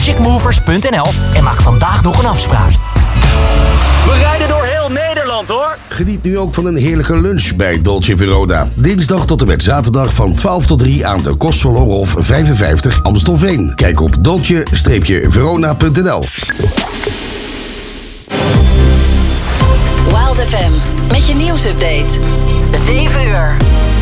magicmovers.nl en maak vandaag nog een afspraak. We rijden door heel Nederland, hoor. Geniet nu ook van een heerlijke lunch bij Dolce Verona. Dinsdag tot en met zaterdag van 12 tot 3 aan de Kostverlorenhof 55 Amstelveen. Kijk op dolce-verona.nl. Wild FM met je nieuwsupdate. 7 uur.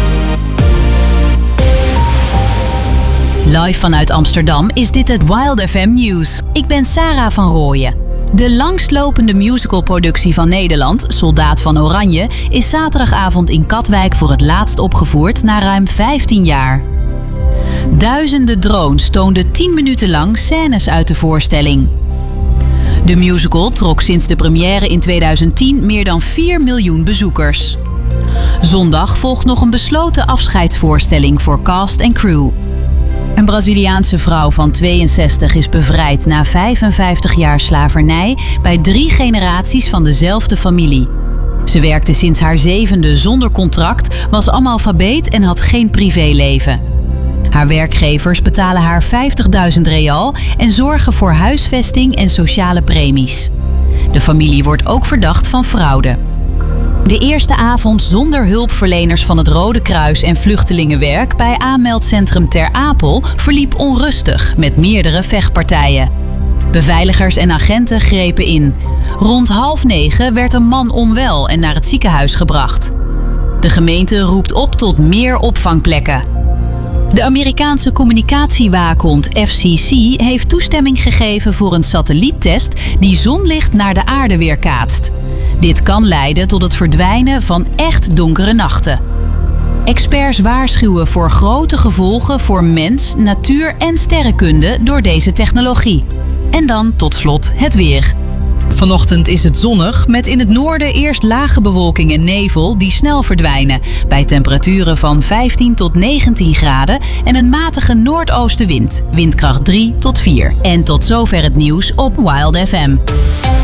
Live vanuit Amsterdam is dit het Wild FM Nieuws. Ik ben Sarah van Rooyen. De langslopende musicalproductie van Nederland, Soldaat van Oranje, is zaterdagavond in Katwijk voor het laatst opgevoerd na ruim 15 jaar. Duizenden drones toonden 10 minuten lang scènes uit de voorstelling. De musical trok sinds de première in 2010 meer dan 4 miljoen bezoekers. Zondag volgt nog een besloten afscheidsvoorstelling voor cast en crew. Een Braziliaanse vrouw van 62 is bevrijd na 55 jaar slavernij bij 3 generaties van dezelfde familie. Ze werkte sinds haar 7e zonder contract, was analfabeet en had geen privéleven. Haar werkgevers betalen haar 50.000 real en zorgen voor huisvesting en sociale premies. De familie wordt ook verdacht van fraude. De eerste avond zonder hulpverleners van het Rode Kruis en Vluchtelingenwerk bij aanmeldcentrum Ter Apel verliep onrustig met meerdere vechtpartijen. Beveiligers en agenten grepen in. Rond 8:30 werd een man onwel en naar het ziekenhuis gebracht. De gemeente roept op tot meer opvangplekken. De Amerikaanse communicatiewaakhond FCC heeft toestemming gegeven voor een satelliettest die zonlicht naar de aarde weerkaatst. Dit kan leiden tot het verdwijnen van echt donkere nachten. Experts waarschuwen voor grote gevolgen voor mens, natuur en sterrenkunde door deze technologie. En dan tot slot het weer. Vanochtend is het zonnig, met in het noorden eerst lage bewolking en nevel die snel verdwijnen. Bij temperaturen van 15 tot 19 graden en een matige noordoostenwind. Windkracht 3 tot 4. En tot zover het nieuws op Wild FM.